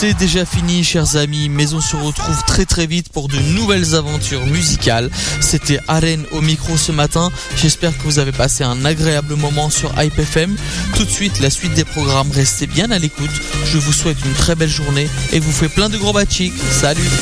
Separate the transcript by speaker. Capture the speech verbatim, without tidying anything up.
Speaker 1: C'est déjà fini, chers amis, mais on se retrouve très très vite pour de nouvelles aventures musicales. C'était Aren au micro ce matin. J'espère que vous avez passé un agréable moment sur Hype F M. Tout de suite, la suite des programmes. Restez bien à l'écoute. Je vous souhaite une très belle journée et vous fais plein de gros bachik. Salut!